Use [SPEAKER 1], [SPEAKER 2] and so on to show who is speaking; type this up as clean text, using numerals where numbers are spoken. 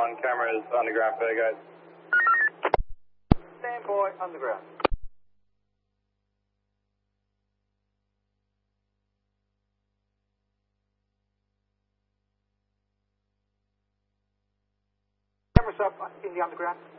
[SPEAKER 1] on cameras on the ground for you guys.
[SPEAKER 2] Stand by on the ground. Cameras up in the underground.